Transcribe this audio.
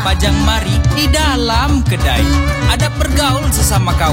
pajang mari di dalam kedai. Ada bergaul sesama kawan.